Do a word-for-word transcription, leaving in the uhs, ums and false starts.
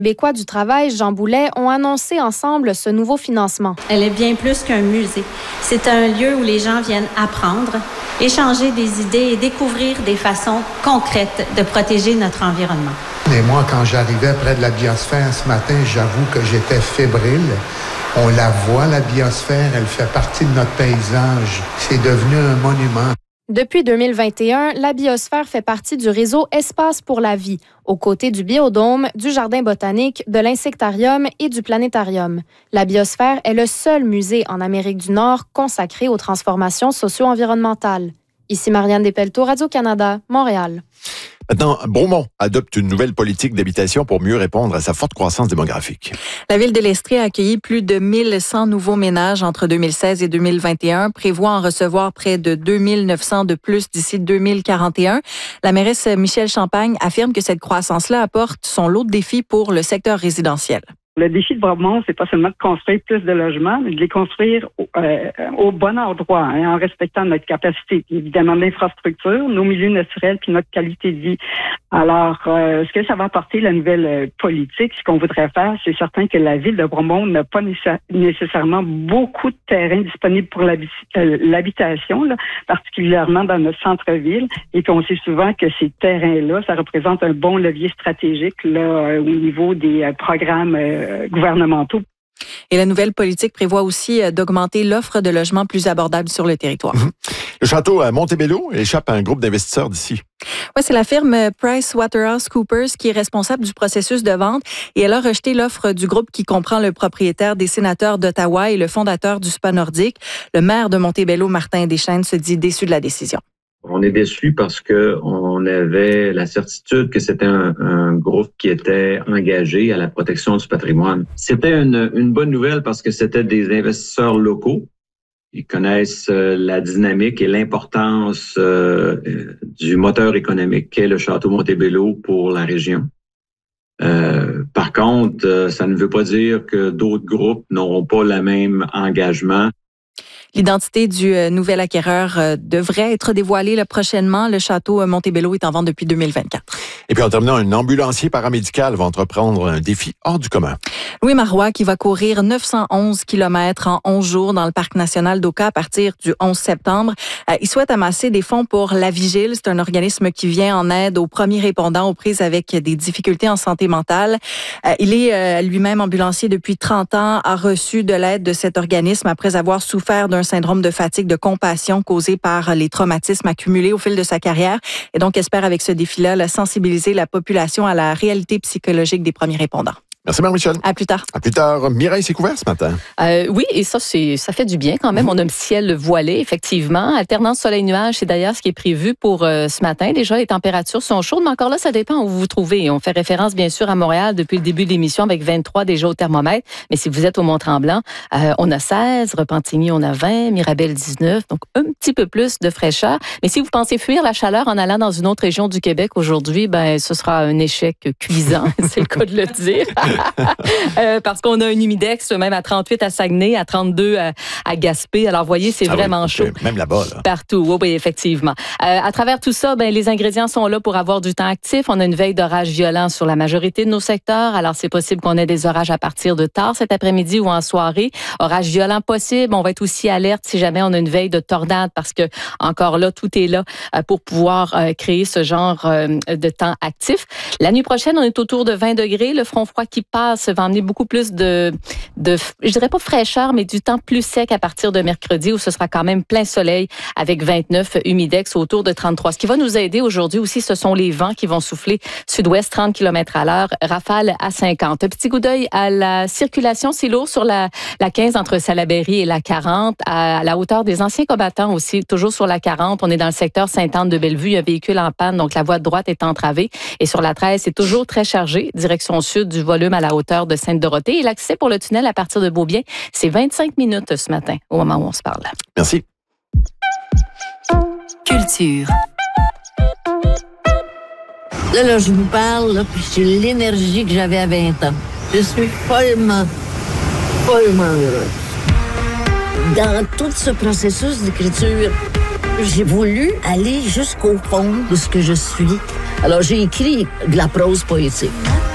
Québécois du travail, Jean Boulet, ont annoncé ensemble ce nouveau financement. Elle est bien plus qu'un musée. C'est un lieu où les gens viennent apprendre, échanger des idées et découvrir des façons concrètes de protéger notre environnement. Et moi, quand j'arrivais près de la biosphère ce matin, j'avoue que j'étais fébrile. On la voit, la biosphère, elle fait partie de notre paysage. C'est devenu un monument. Depuis deux mille vingt et un, la biosphère fait partie du réseau Espace pour la vie, aux côtés du biodôme, du jardin botanique, de l'insectarium et du planétarium. La biosphère est le seul musée en Amérique du Nord consacré aux transformations socio-environnementales. Ici Marianne Despelteaux, Radio-Canada, Montréal. Maintenant, Bromont adopte une nouvelle politique d'habitation pour mieux répondre à sa forte croissance démographique. La ville de l'Estrie a accueilli plus de mille cent nouveaux ménages entre deux mille seize et deux mille vingt et un, prévoit en recevoir près de deux mille neuf cents de plus d'ici deux mille quarante et un. La mairesse Michèle Champagne affirme que cette croissance-là apporte son lot de défis pour le secteur résidentiel. Le défi de Bromont, c'est pas seulement de construire plus de logements, mais de les construire au, euh, au bon endroit, hein, en respectant notre capacité, puis évidemment l'infrastructure, nos milieux naturels, puis notre qualité de vie. Alors, euh, ce que ça va apporter, la nouvelle euh, politique, ce qu'on voudrait faire, c'est certain que la ville de Bromont n'a pas nécess- nécessairement beaucoup de terrain disponible pour l'habi- euh, l'habitation, là, particulièrement dans notre centre-ville. Et puis, on sait souvent que ces terrains-là, ça représente un bon levier stratégique là, euh, au niveau des euh, programmes euh, gouvernementaux. Et la nouvelle politique prévoit aussi d'augmenter l'offre de logements plus abordables sur le territoire. Mmh. Le château à Montebello échappe à un groupe d'investisseurs d'ici. Oui, c'est la firme PricewaterhouseCoopers qui est responsable du processus de vente et elle a rejeté l'offre du groupe qui comprend le propriétaire des Sénateurs d'Ottawa et le fondateur du Spa Nordique. Le maire de Montebello, Martin Deschênes, se dit déçu de la décision. On est déçus parce que on avait la certitude que c'était un, un groupe qui était engagé à la protection du patrimoine. C'était une, une bonne nouvelle parce que c'était des investisseurs locaux. Ils connaissent euh, la dynamique et l'importance euh, du moteur économique qu'est le Château Montebello pour la région. Euh, par contre, euh, ça ne veut pas dire que d'autres groupes n'auront pas le même engagement. L'identité du euh, nouvel acquéreur euh, devrait être dévoilée là, prochainement. Le château euh, Montebello est en vente depuis deux mille vingt-quatre. Et puis en terminant, un ambulancier paramédical va entreprendre un défi hors du commun. Louis Marois qui va courir neuf cent onze kilomètres en onze jours dans le parc national d'Oka à partir du onze septembre. Euh, il souhaite amasser des fonds pour La Vigile. C'est un organisme qui vient en aide aux premiers répondants aux prises avec des difficultés en santé mentale. Euh, il est euh, lui-même ambulancier depuis trente ans, a reçu de l'aide de cet organisme après avoir souffert d'un syndrome de fatigue de compassion causé par les traumatismes accumulés au fil de sa carrière et donc espère avec ce défi-là là, sensibiliser la population à la réalité psychologique des premiers répondants. Merci Marie-Michel. À plus tard. À plus tard. Mireille, c'est couvert ce matin? Euh, oui, et ça, c'est, ça fait du bien quand même. On a un ciel voilé, effectivement. Alternance soleil-nuage, c'est d'ailleurs ce qui est prévu pour euh, ce matin. Déjà, les températures sont chaudes, mais encore là, ça dépend où vous vous trouvez. On fait référence, bien sûr, à Montréal depuis le début de l'émission avec vingt-trois déjà au thermomètre. Mais si vous êtes au Mont-Tremblant, euh, on a seize, Repentigny, on a vingt, Mirabel, dix-neuf. Donc, un petit peu plus de fraîcheur. Mais si vous pensez fuir la chaleur en allant dans une autre région du Québec aujourd'hui, ben, ce sera un échec cuisant. C'est le cas de le dire. euh, parce qu'on a un humidex même à trente-huit à Saguenay, à trente-deux à, à Gaspé. Alors, vous voyez, c'est ah vraiment oui, chaud. Même là-bas. Là. Partout, oui, oui, effectivement. Euh, à travers tout ça, ben, les ingrédients sont là pour avoir du temps actif. On a une veille d'orage violent sur la majorité de nos secteurs. Alors, c'est possible qu'on ait des orages à partir de tard cet après-midi ou en soirée. Orage violent possible. On va être aussi alerte si jamais on a une veille de tornade parce que, encore là, tout est là euh, pour pouvoir euh, créer ce genre euh, de temps actif. La nuit prochaine, on est autour de vingt degrés. Le front froid qui passe va emmener beaucoup plus de, de, je dirais pas fraîcheur, mais du temps plus sec à partir de mercredi où ce sera quand même plein soleil avec vingt-neuf, humidex autour de trente-trois. Ce qui va nous aider aujourd'hui aussi, ce sont les vents qui vont souffler sud-ouest trente kilomètres à l'heure, rafale à cinquante. Un petit coup d'œil à la circulation, c'est lourd sur la, la quinze entre Salaberry et la quarante, à la hauteur des anciens combattants aussi, toujours sur la quarante. On est dans le secteur Sainte-Anne-de-Bellevue, il y a un véhicule en panne, donc la voie de droite est entravée. Et sur la treize, c'est toujours très chargé, direction sud du volume à la hauteur de Sainte-Dorothée. Et l'accès pour le tunnel à partir de Beaubien, c'est vingt-cinq minutes ce matin, au moment où on se parle. Merci. Culture. Là, là, je vous parle, là, puis j'ai l'énergie que j'avais à vingt ans. Je suis follement, follement heureuse. Dans tout ce processus d'écriture, j'ai voulu aller jusqu'au fond de ce que je suis. Alors, j'ai écrit de la prose poétique.